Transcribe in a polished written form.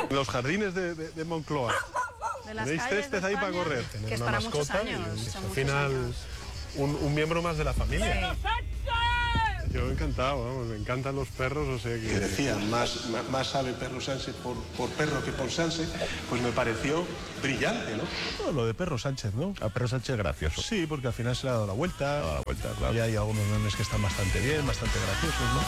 Los jardines de Moncloa. De las Tenéis calles césped de ahí para España, correr. que es para muchos años. Al final, un miembro más de la familia. Yo encantado, vamos, me encantan los perros, o sea Que decían, más sabe Perro Sánchez por perro que por Sánchez, pues me pareció brillante, ¿no? No, lo de Perro Sánchez, ¿no? A Perro Sánchez gracioso. Sí, porque al final se le ha dado la vuelta. Claro. Y hay algunos memes que están bastante bien, bastante graciosos, ¿no?